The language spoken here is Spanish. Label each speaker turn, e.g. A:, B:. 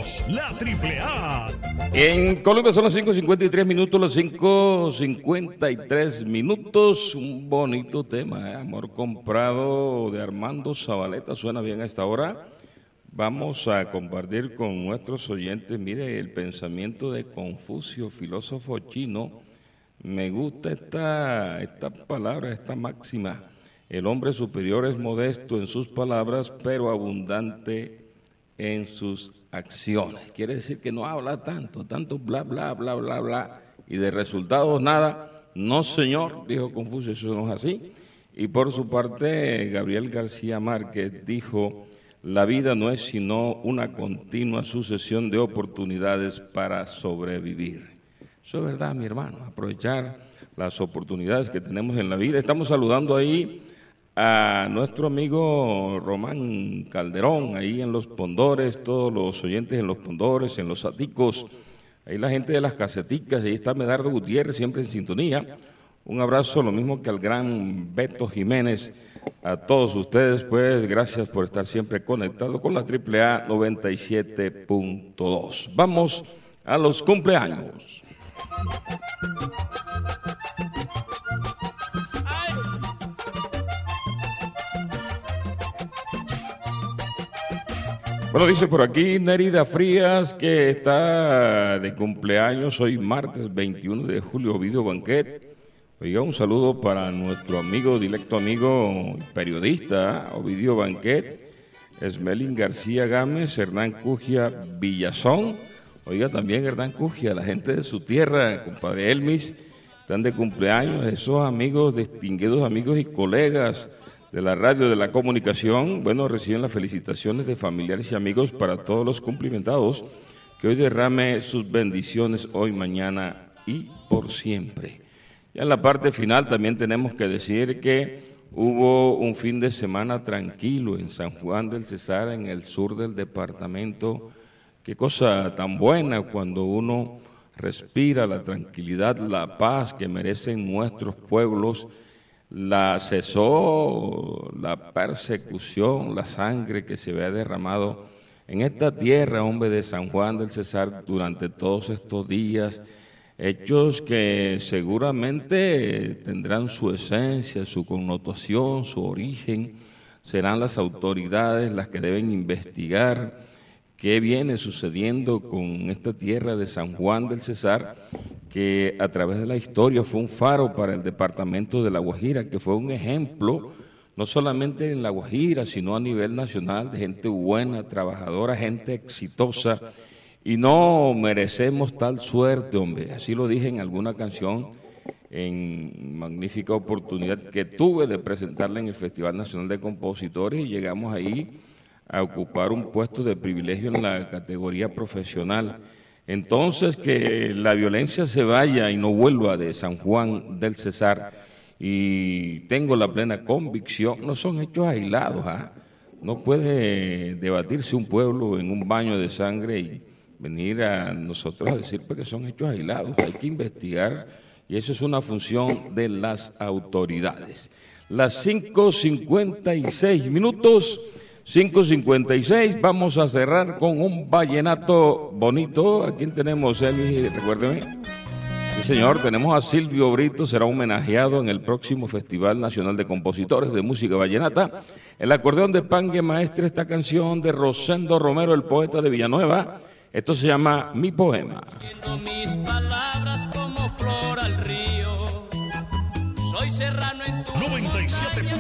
A: Somos la AAA.
B: En Colombia son las 5:53 minutos, los 5:53 minutos. Un bonito tema, Amor comprado, de Armando Zabaleta. Suena bien a esta hora. Vamos a compartir con nuestros oyentes, mire, el pensamiento de Confucio, filósofo chino. Me gusta esta palabra, esta máxima. El hombre superior es modesto en sus palabras, pero abundante en sus acciones. Quiere decir que no habla tanto bla, bla, bla, bla, bla, y de resultados nada. No, señor, dijo Confucio, eso no es así. Y por su parte, Gabriel García Márquez dijo: la vida no es sino una continua sucesión de oportunidades para sobrevivir. Eso es verdad, mi hermano, aprovechar las oportunidades que tenemos en la vida. Estamos saludando ahí a nuestro amigo Román Calderón, ahí en Los Pondores, todos los oyentes en Los Pondores, en Los Aticos, ahí la gente de las caseticas, ahí está Medardo Gutiérrez, siempre en sintonía. Un abrazo, lo mismo que al gran Beto Jiménez. A todos ustedes, pues, gracias por estar siempre conectados con la AAA 97.2. Vamos a los cumpleaños. Bueno, dice por aquí Nérida Frías que está de cumpleaños hoy martes 21 de julio, Ovidio Banquet. Oiga, un saludo para nuestro amigo, directo amigo, periodista, Ovidio Banquet, Esmelín García Gámez, Hernán Cugia Villazón. Oiga, también Hernán Cugia, la gente de su tierra, compadre Elmis, están de cumpleaños, esos amigos, distinguidos amigos y colegas de la radio, de la comunicación. Bueno, reciben las felicitaciones de familiares y amigos para todos los cumplimentados, que hoy derrame sus bendiciones hoy, mañana y por siempre. Ya en la parte final también tenemos que decir que hubo un fin de semana tranquilo en San Juan del Cesar, en el sur del departamento. Qué cosa tan buena cuando uno respira la tranquilidad, la paz que merecen nuestros pueblos. Cesó la persecución, la sangre que se había derramado en esta tierra, hombre, de San Juan del Cesar durante todos estos días. Hechos que seguramente tendrán su esencia, su connotación, su origen. Serán las autoridades las que deben investigar qué viene sucediendo con esta tierra de San Juan del Cesar, que a través de la historia fue un faro para el departamento de La Guajira, que fue un ejemplo, no solamente en La Guajira, sino a nivel nacional, de gente buena, trabajadora, gente exitosa. Y no merecemos tal suerte, hombre. Así lo dije en alguna canción, en magnífica oportunidad que tuve de presentarla en el Festival Nacional de Compositores, y llegamos ahí a ocupar un puesto de privilegio en la categoría profesional. Entonces, que la violencia se vaya y no vuelva de San Juan del Cesar, y tengo la plena convicción, no son hechos aislados, no puede debatirse un pueblo en un baño de sangre y venir a nosotros a decir que son hechos aislados. Hay que investigar, y eso es una función de las autoridades. Las 5:56 minutos, 5:56, vamos a cerrar con un vallenato bonito. ¿A quién tenemos, Eli? Recuérdeme. Sí, señor, tenemos a Silvio Brito, será homenajeado en el próximo Festival Nacional de Compositores de Música Vallenata. El acordeón de Pangue maestra esta canción de Rosendo Romero, el poeta de Villanueva. Esto se llama Mi Poema.
C: Mis palabras como flor al río, soy serrano en tu
A: 97.